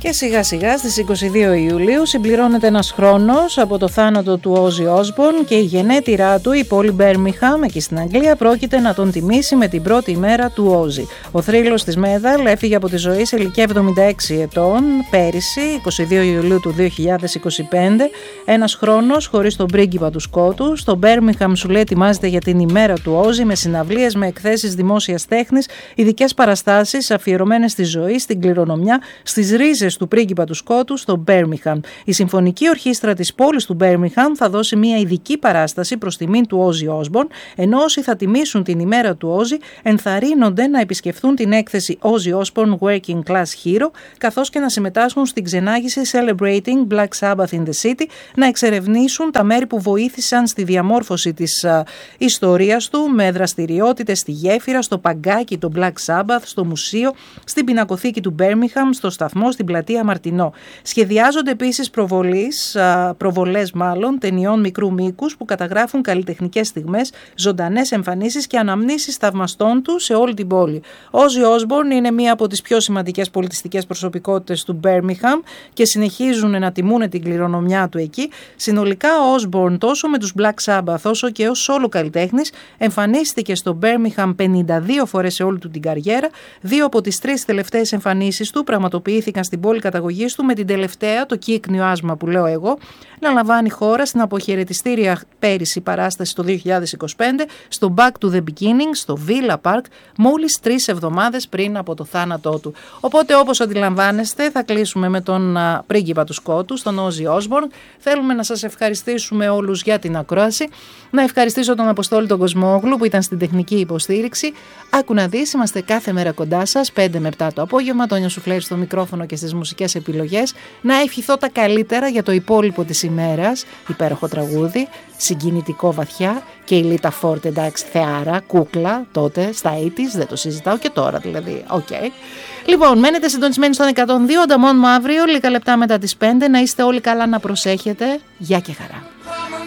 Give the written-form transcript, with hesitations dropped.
Και σιγά σιγά στις 22 Ιουλίου συμπληρώνεται ένας χρόνος από το θάνατο του Όζι Όσμπορν και η γενέτειρά του, η πόλη Μπέρμιγχαμ εκεί στην Αγγλία, πρόκειται να τον τιμήσει με την πρώτη ημέρα του Όζι. Ο θρύλος της Μέδαλ έφυγε από τη ζωή σε ηλικία 76 ετών πέρυσι, 22 Ιουλίου του 2025, ένας χρόνος χωρίς τον πρίγκιπα του Σκότου. Στο Μπέρμιγχαμ, σου λέει, ετοιμάζεται για την ημέρα του Όζι με συναυλίες, με εκθέσεις δημόσιας τέχνης, ειδικές παραστάσεις αφιερωμένες στη ζωή, στην κληρονομιά, στις ρίζες του πρίγκιπα του Σκότου στο Μπέρμιγχαμ. Η Συμφωνική Ορχήστρα της πόλης του Μπέρμιγχαμ θα δώσει μια ειδική παράσταση προς τιμήν του Όζι Όσμπορν, ενώ όσοι θα τιμήσουν την ημέρα του Όζι ενθαρρύνονται να επισκεφθούν την έκθεση Όζι Όσμπορν Working Class Hero, καθώς και να συμμετάσχουν στην ξενάγηση Celebrating Black Sabbath in the City, να εξερευνήσουν τα μέρη που βοήθησαν στη διαμόρφωση της ιστορίας του, με δραστηριότητες στη γέφυρα, στο παγκάκι, το Black Sabbath, στο μουσείο, στην πινακοθήκη του Μπέρμιγχαμ, στο σταθμό, στην πλατεία Μαρτινό. Σχεδιάζονται επίσης προβολές ταινιών μικρού μήκους που καταγράφουν καλλιτεχνικές στιγμές, ζωντανές εμφανίσεις και αναμνήσεις θαυμαστών του σε όλη την πόλη. Ο Όζι Όσμπορν είναι μία από τις πιο σημαντικές πολιτιστικές προσωπικότητες του Μπέρμιγχαμ και συνεχίζουν να τιμούν την κληρονομιά του εκεί. Συνολικά ο Όσμπορν, τόσο με τους Black Sabbath όσο και ως solo καλλιτέχνης, εμφανίστηκε στο Μπέρμιγχαμ 52 φορές σε όλη του την καριέρα. 2 από τις 3 τελευταίες εμφανίσεις του πραγματοποιήθηκαν στην πόλη καταγωγής του, με την τελευταία, το κύκνιο άσμα που λέω εγώ, να λαμβάνει χώρα στην αποχαιρετιστήρια πέρυσι παράσταση το 2025 στο Back to the Beginning στο Villa Park, μόλις 3 εβδομάδες πριν από το θάνατό του. Οπότε, όπως αντιλαμβάνεστε, θα κλείσουμε με τον πρίγκιπα του Σκότου, τον Όζι Όσμπορν. Θέλουμε να σας ευχαριστήσουμε όλους για την ακρόαση. Να ευχαριστήσω τον Αποστόλη τον Κοσμόγλου που ήταν στην τεχνική υποστήριξη. Άκου να δεις, είμαστε κάθε μέρα κοντά σας, 5 με 7 το απόγευμα. Τόνια Σουφλέρη στο μικρόφωνο και στις μουσικές επιλογές. Να ευχηθώ τα καλύτερα για το υπόλοιπο της ημέρας. Υπέροχο τραγούδι, συγκινητικό βαθιά, και η Λίτα Φόρτ, εντάξει, θεάρα, κούκλα τότε στα 80's, δεν το συζητάω και τώρα δηλαδή. Okay. Λοιπόν, μένετε συντονισμένοι στον 102, ανταμώνουμε αύριο, λίγα λεπτά μετά τις 5. Να είστε όλοι καλά, να προσέχετε. Γεια και χαρά.